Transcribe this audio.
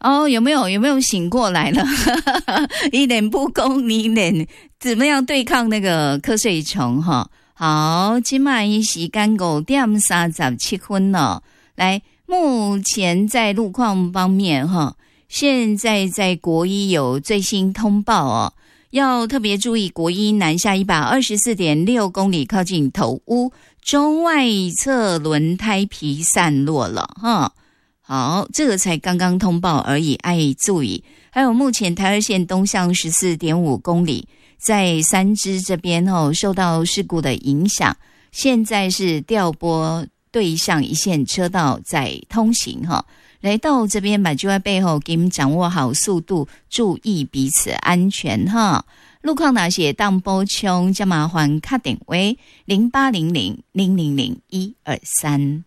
哦，有没有醒过来了？一脸不公，你脸怎么样对抗那个瞌睡虫哈？好，今晚时间5点37分了。来，目前在路况方面哈，现在在国一有最新通报哦，要特别注意国一南下124.6公里靠近头屋，中外侧轮胎皮散落了哈。好，这个才刚刚通报而已，爱注意。还有目前台二线东向14.5公里，在三芝这边受到事故的影响，现在是调拨对向一线车道在通行来到这边把就在背后给你们掌握好速度，注意彼此安全路况哪些当补充，就麻烦打电话0800000123。